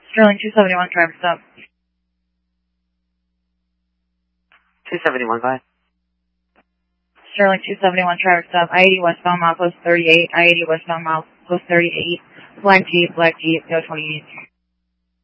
Sterling 271, driver stop. 271, go ahead. Sterling 271, driver stop. I-80 westbound, milepost 38. I-80 westbound, milepost 38. Black Jeep, go 28.